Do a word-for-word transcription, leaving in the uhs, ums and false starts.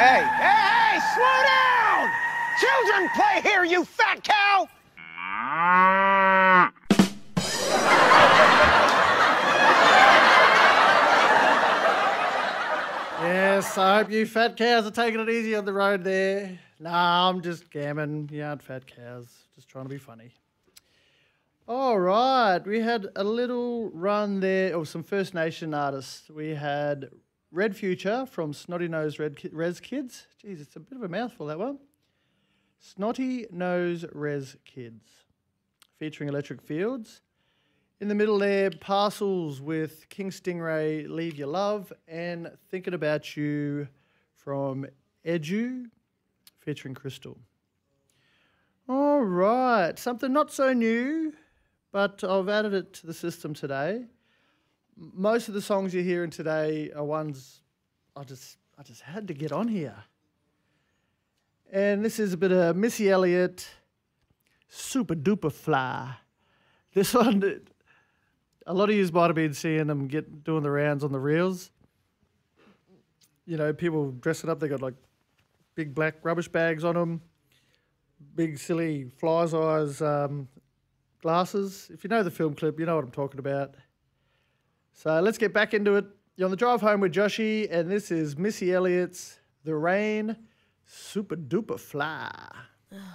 Hey, hey, hey, slow down! Children play here, you fat cow! Yes, I hope you fat cows are taking it easy on the road there. Nah, I'm just gammon. You aren't fat cows. Just trying to be funny. All right, we had a little run there of some First Nation artists. We had Red Future from Snotty Nose Red Ki- Res Kids. Jeez, it's a bit of a mouthful, that one. Snotty Nose Res Kids, featuring Electric Fields. In the middle there, Parcels with King Stingray, Leave Your Love, and Thinking About You from Edu, featuring Crystal. All right, something not so new, but I've added it to the system today. Most of the songs you're hearing today are ones I just I just had to get on here. And this is a bit of Missy Elliott, Super Duper Fly. This one, a lot of you might have been seeing them get doing the rounds on the reels. You know, people dressing up, they got like big black rubbish bags on them, big silly fly's eyes um, glasses. If you know the film clip, you know what I'm talking about. So let's get back into it. You're on the drive home with Joshy, and this is Missy Elliott's The Rain, Super Duper Fly.